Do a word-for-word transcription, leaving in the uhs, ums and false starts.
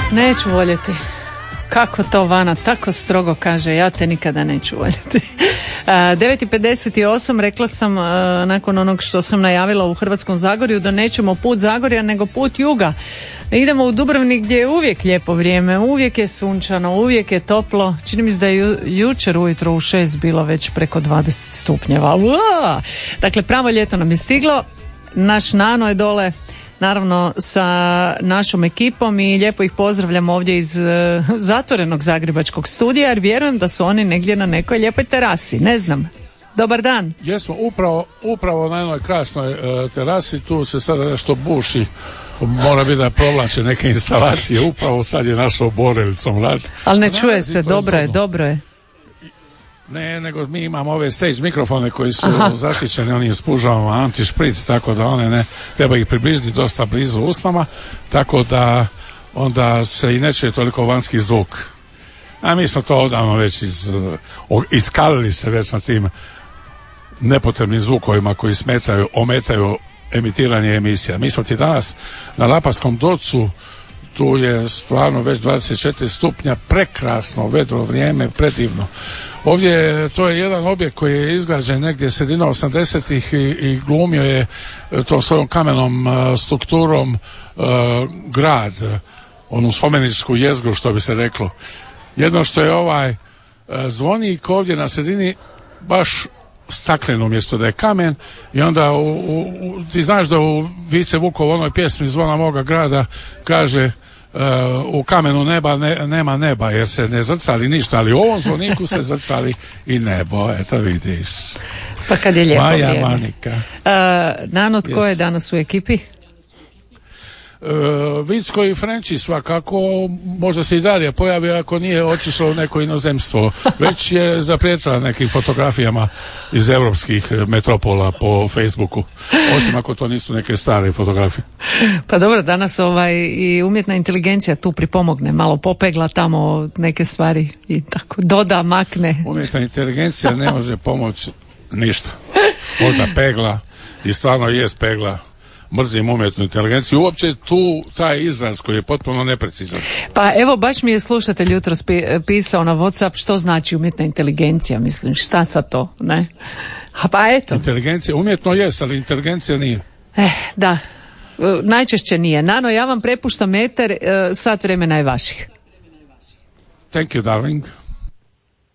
Neću voljeti. Kako to Vana tako strogo kaže, ja te nikada neću voljeti. devet i pedeset osam rekla sam nakon onog što sam najavila u Hrvatskom Zagorju da nećemo put Zagorja nego put juga. Idemo u Dubrovnik gdje je uvijek lijepo vrijeme, uvijek je sunčano, uvijek je toplo. Čini mi se da je ju, jučer ujutro u šest bilo već preko dvadeset stupnjeva. Uaa! Dakle, pravo ljeto nam je stiglo, naš Nano je dole naravno sa našom ekipom i lijepo ih pozdravljam ovdje iz uh, zatvorenog zagrebačkog studija jer vjerujem da su oni negdje na nekoj lijepoj terasi, ne znam. Dobar dan. Jesmo upravo, upravo na jednoj krasnoj uh, terasi, tu se sada nešto buši, mora biti da provlače neke instalacije, upravo sad je našao borelicom rad. Ali ne čuje se, dobro je, dobro je. Ne, nego mi imamo ove stage mikrofone koji su Aha. zaštićeni, oni spužavamo anti-špric, tako da one ne, treba ih približiti dosta blizu usnama, tako da onda se i ne čuje toliko vanjski zvuk. A mi smo to odavno već iz, iskalili se već na tim nepotrebnim zvukovima koji smetaju, ometaju emitiranje emisija. Mi smo ti danas na Laparskom docu, tu je stvarno već dvadeset četiri stupnja, prekrasno vedro vrijeme, predivno. Ovdje to je jedan objekt koji je izgrađen negdje sredinom osamdesetih i, i glumio je to svojom kamenom uh, strukturom uh, grad, onu spomeničku jezgru što bi se reklo. Jedno što je ovaj uh, zvonik ovdje na sredini baš stakleno umjesto da je kamen i onda u, u, u, ti znaš da u Vice Vukov onoj pjesmi Zvona moga grada kaže Uh, u kamenu neba ne, nema neba jer se ne zrcali ništa, ali u ovom zvoniku se zrcali i nebo, eto vidiš. Pa kad je lijepo Maja vrijeme. Manika. Uh, Nano, tko yes. je danas u ekipi? Uh, Vicko i Frenči svakako, možda se i Darija pojavi ako nije otišlo u neko inozemstvo. Već je zaprijetila nekim fotografijama iz europskih metropola po Facebooku. Osim ako to nisu neke stare fotografije. Pa dobro, danas ovaj i umjetna inteligencija tu pripomogne, malo popegla tamo neke stvari i tako doda, makne. Umjetna inteligencija ne može pomoći ništa. Možda pegla i stvarno jest pegla. Mrzim umjetnu inteligenciju, uopće tu taj izraz koji je potpuno neprecizan. Pa evo, baš mi je slušatelj jutros pisao na WhatsApp što znači umjetna inteligencija, mislim, šta sad to, ne? A pa eto. Inteligencija, umjetno jest, ali inteligencija nije. Eh, da, najčešće nije. Nano, ja vam prepuštam meter, sat vremena je vaših. Thank you, darling.